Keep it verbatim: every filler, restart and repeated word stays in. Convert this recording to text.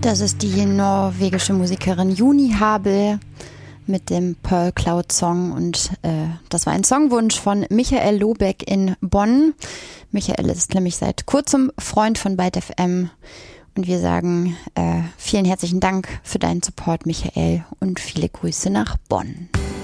Das ist die norwegische Musikerin Juni Habel mit dem Pearl Cloud Song und äh, das war ein Songwunsch von Michael Lobeck in Bonn. Michael ist nämlich seit kurzem Freund von Byte F M und wir sagen äh, vielen herzlichen Dank für deinen Support, Michael, und viele Grüße nach Bonn.